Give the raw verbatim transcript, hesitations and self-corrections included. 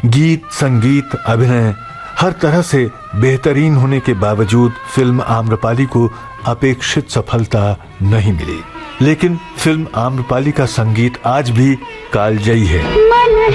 गीत, संगीत, अभिनय हर तरह से बेहतरीन होने के बावजूद फिल्म आम्रपाली को अपेक्षित सफलता नहीं मिली। लेकिन फिल्म आम्रपाली का संगीत आज भी कालजयी है।